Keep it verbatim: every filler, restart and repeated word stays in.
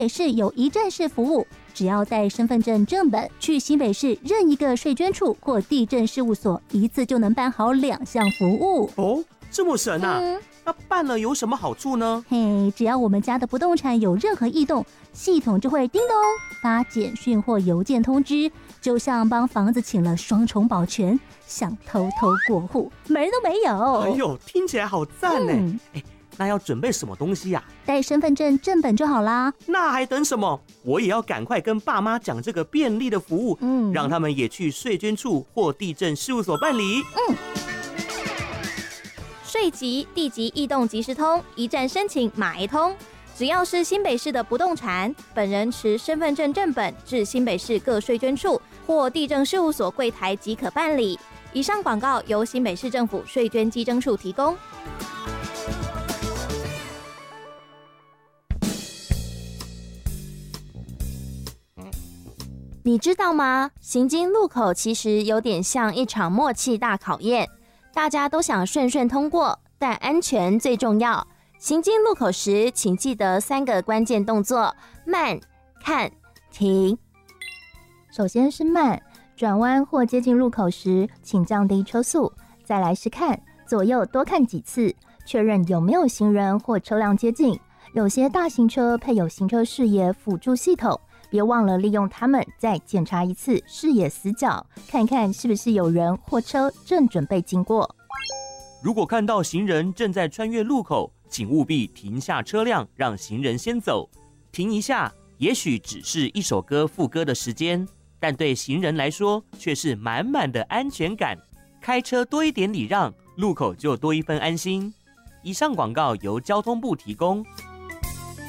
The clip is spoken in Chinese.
北市有一站式服务，只要带身份证正本去新北市任一个税捐处或地政事务所，一次就能办好两项服务。 哦，这么神啊！嗯，那办了有什么好处呢？ 嘿，只要我们家的不动产有任何异动，系统就会叮咚发简讯或邮件通知，就像帮房子请了双重保全，想偷偷过户门都没有。 哎呦，听起来好赞呢！ 嗯哎，那要准备什么东西呀？ 带身份证正本就好啦。 那还等什么？我也要赶快跟爸妈讲这个便利的服务，嗯，让他们也去税捐处或地政事务所办理。 嗯， 税籍、地籍异动即时通，一站申请马一通。只要是新北市的不动产，本人持身份证正本至新北市各税捐处或地政事务所柜台即可办理。以上广告由新北市政府税捐稽征处提供。你知道吗？行经路口其实有点像一场默契大考验，大家都想顺顺通过，但安全最重要。行经路口时，请记得三个关键动作：慢、看、停。 首先是慢，转弯或接近路口时，请降低车速。再来是看，左右多看几次，确认有没有行人或车辆接近。有些大型车配有行车视野辅助系统，别忘了利用它们再检查一次视野死角，看看是不是有人或车正准备经过。 如果看到行人正在穿越路口，请务必停下车辆，让行人先走。停一下，也许只是一首歌副歌的时间，但对行人来说却是满满的安全感。开车多一点礼让，路口就多一分安心。以上广告由交通部提供。